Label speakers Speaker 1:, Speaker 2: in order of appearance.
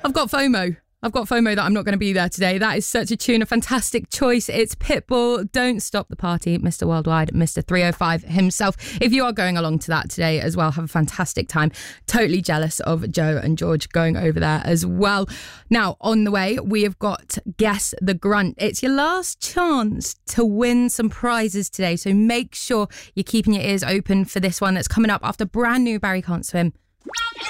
Speaker 1: I've got FOMO. That I'm not going to be there today. That is such a tune, a fantastic choice. It's Pitbull, Don't Stop the Party, Mr. Worldwide, Mr. 305 himself. If you are going along to that today as well, have a fantastic time. Totally jealous of Joe and George going over there as well. Now, on the way, we have got Guess the Grunt. It's your last chance to win some prizes today, so make sure you're keeping your ears open for this one that's coming up after brand new Barry Can't Swim.